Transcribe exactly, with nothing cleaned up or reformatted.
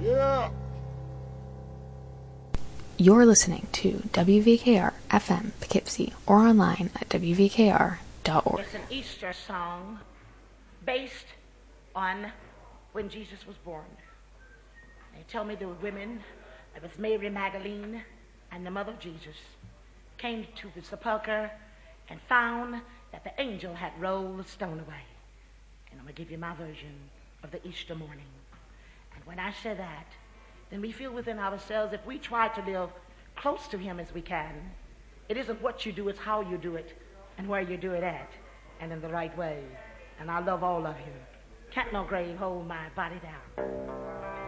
Yeah. You're listening to W V K R F M Poughkeepsie or online at W V K R dot org. It's an Easter song based on when Jesus was born. They tell me there were women, it was Mary Magdalene and the mother of Jesus, came to the sepulchre and found that the angel had rolled the stone away. And I'm going to give you my version of the Easter morning. And when I say that, then we feel within ourselves, if we try to live close to him as we can, it isn't what you do, it's how you do it and where you do it at and in the right way. And I love all of you. Can't no grave hold my body down.